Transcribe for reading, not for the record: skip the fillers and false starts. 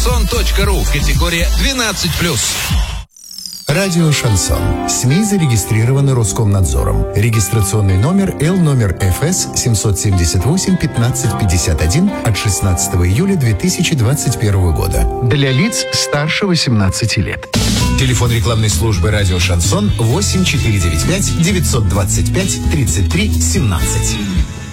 Шансон.ру. Категория 12+. Радио «Шансон». СМИ зарегистрированы Роскомнадзором. Регистрационный номер Л ФС 778-1551 от 16 июля 2021 года. Для лиц старше 18 лет. Телефон рекламной службы «Радио Шансон» 8495 925 33 17.